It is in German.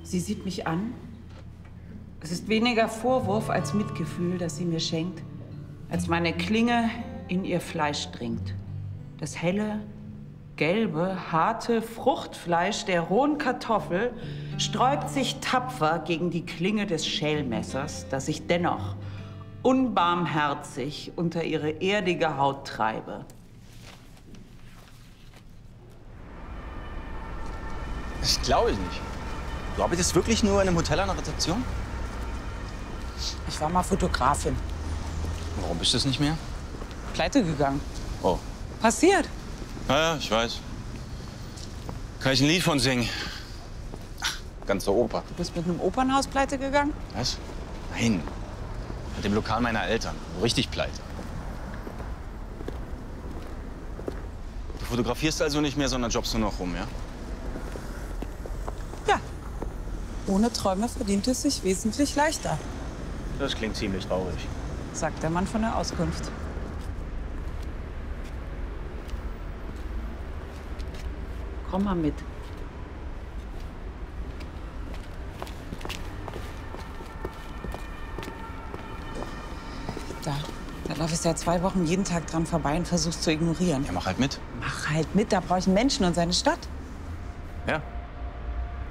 Sie sieht mich an. Es ist weniger Vorwurf als Mitgefühl, das sie mir schenkt, als meine Klinge in ihr Fleisch dringt. Das helle, gelbe, harte Fruchtfleisch der rohen Kartoffel sträubt sich tapfer gegen die Klinge des Schälmessers, das ich dennoch unbarmherzig unter ihre erdige Haut treibe. Das glaube ich nicht. Du arbeitest wirklich nur in einem Hotel an der Rezeption? Ich war mal Fotografin. Warum bist du es nicht mehr? Pleite gegangen. Oh. Passiert. Ja, ich weiß. Kann ich ein Lied von singen? Ach, ganze Oper. Du bist mit einem Opernhaus pleite gegangen? Was? Nein. Mit dem Lokal meiner Eltern. Richtig pleite. Du fotografierst also nicht mehr, sondern jobbst nur noch rum, ja? Ja. Ohne Träume verdient es sich wesentlich leichter, Das klingt ziemlich traurig. sagt der Mann von der Auskunft. Komm mal mit. Da laufe ich seit 2 Wochen jeden Tag dran vorbei und versuch's zu ignorieren. Ja, mach halt mit. Mach halt mit, da brauche ich einen Menschen und seine Stadt. Ja.